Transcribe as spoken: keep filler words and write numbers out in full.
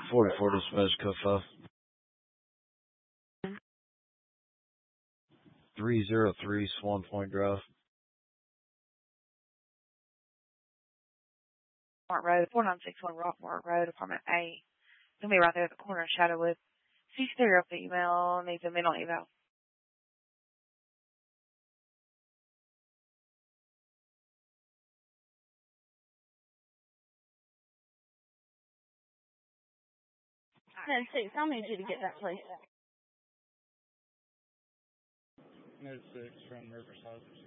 forty-four dispatch code five. three oh three Swan Point Drive. Rockmart Road, four nine six one Rockmart Road, apartment A. It's going to be right there at the corner of Shadowwood. See if they're up the email, needs a mental eval. ten six, I'll need you to get that, please. Note six from Riverside.